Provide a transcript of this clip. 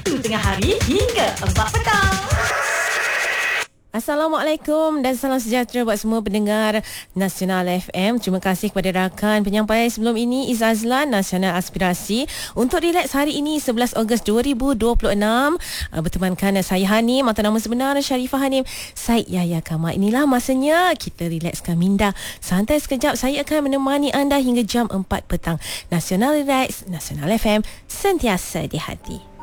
tengah hari hingga 4 petang. Assalamualaikum dan salam sejahtera buat semua pendengar Nasional FM. Terima kasih kepada rakan penyampai sebelum ini, Izazlan, Nasional Aspirasi. Untuk relax hari ini 11 Ogos 2026, bertemankan saya Hanim atau nama sebenar Sharifah Hanim Said Yahya Kamal. Inilah masanya kita relaxkan minda santai sekejap. Saya akan menemani anda hingga jam 4 petang. Nasional Relax, Nasional FM, sentiasa di hati.